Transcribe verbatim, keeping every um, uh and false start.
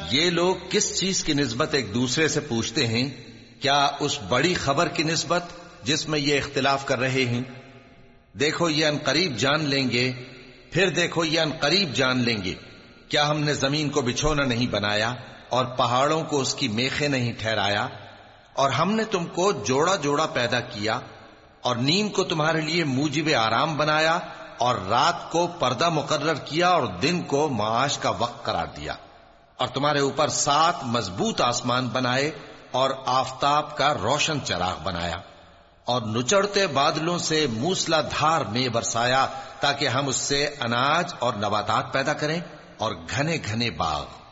ये लोग किस चीज की निस्बत एक दूसरे से पूछते हैं? क्या उस बड़ी खबर की निस्बत जिसमें ये इख्तिलाफ कर रहे हैं? देखो ये अनकरीब जान लेंगे, फिर देखो ये अनकरीब जान लेंगे। क्या हमने जमीन को बिछोना नहीं बनाया और पहाड़ों को उसकी मेखें नहीं ठहराया? और हमने तुमको जोड़ा जोड़ा पैदा किया और नींद को तुम्हारे लिए मूजिब आराम बनाया और रात को पर्दा मुकर्रर किया और दिन को माश का वक्त करार दिया और तुम्हारे ऊपर सात मजबूत आसमान बनाए और आफताब का रोशन चराग बनाया और नुचड़ते बादलों से मूसलाधार में बरसाया ताकि हम उससे अनाज और नबातात पैदा करें और घने घने बाग।